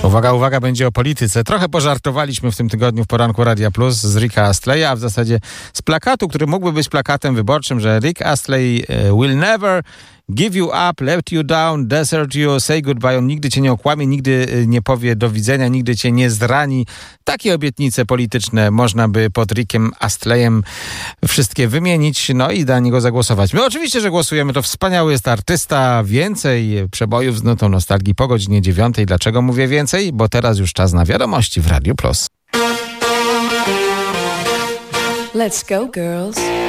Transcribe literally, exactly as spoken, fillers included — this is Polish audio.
Uwaga, uwaga, będzie o polityce. Trochę pożartowaliśmy w tym tygodniu w poranku Radia Plus z Ricka Astleya, a w zasadzie z plakatu, który mógłby być plakatem wyborczym, że Rick Astley will never give you up, let you down, desert you, say goodbye. On nigdy cię nie okłamie, nigdy nie powie do widzenia, nigdy cię nie zrani. Takie obietnice polityczne można by pod Rickiem Astleyem wszystkie wymienić, no i dla niego zagłosować. My oczywiście, że głosujemy, to wspaniały jest artysta, więcej przebojów z nutą nostalgii po godzinie dziewiątej. Dlaczego mówię więcej? Bo teraz już czas na wiadomości w Radiu Plus. Let's go, girls.